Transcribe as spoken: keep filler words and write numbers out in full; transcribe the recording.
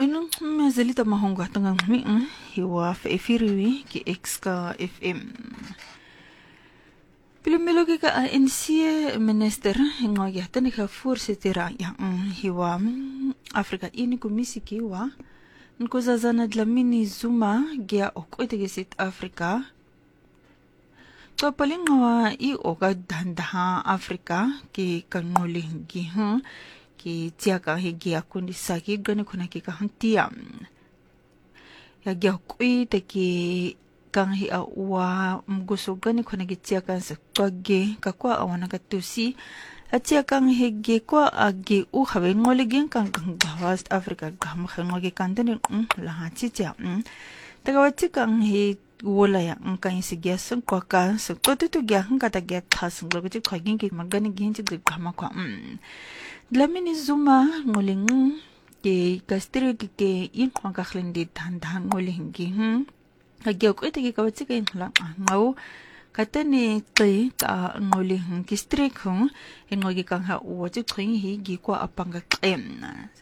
Ino mazalita mahongo tanga mi hiwa fa efiriwi ki exka F M. Pilumelo ki ka A N C minister ngogi hatani ka voorsitera ya hiwa Afrika ini komisi ki wa nkuzazana dlamini Zuma gia okwete ki South Africa. Kwa palinga wa i oka dandaha Afrika ki kangoli ngi hm ki tiaka higi akundi saki gani kuna ki kahantia ya gia kui te ki kang hi a ua mguso gani kuna ki tiaka sa twage kakwa awana katusi a tiaka higi kwa agi u hawe ngoli gen kang kang West Africa gam ngogi kandani la chitia tagawati kang hi wala ya ngkan sige sun kwa ka so totu gya ngata gya khas ngogi khagin ki magani gen chi gama kwa Dlamini Zuma ngoling ke kastri ke in kwa kakhlindi tanda ngoling ki hm agya ko ite ki kawati ke ngla ngau katani te ka ngoling ki stri khung ngogi kang ha wo chi khing hi gi kwa apanga kem